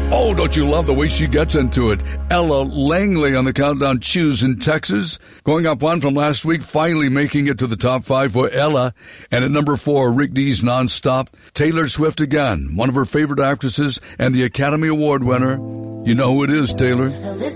Oh, don't you love the way she gets into it? Ella Langley on the Countdown Choose in Texas. Going up one from last week, finally making it to the top 5 for Ella. And at number 4, Rick Dees Nonstop. Taylor Swift again, one of her favorite actresses and the Academy Award winner. You know who it is, Taylor.